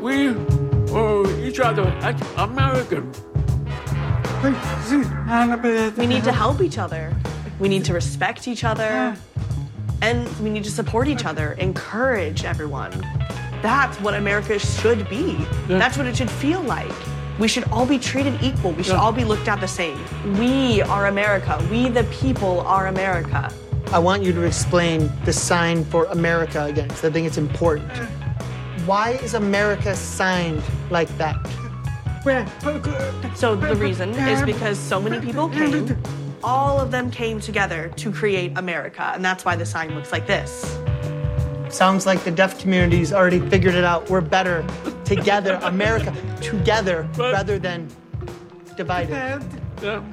We are each other as Americans. We need to help each other. We need to respect each other. And we need to support each other, encourage everyone. That's what America should be. That's what it should feel like. We should all be treated equal. We should all be looked at the same. We are America. We the people are America. I want you to explain the sign for America again, because I think it's important. Why is America signed like that? So the reason is because so many people came. All of them came together to create America, and that's why the sign looks like this. Sounds like the deaf community's already figured it out. We're better together, America, together, rather than divided.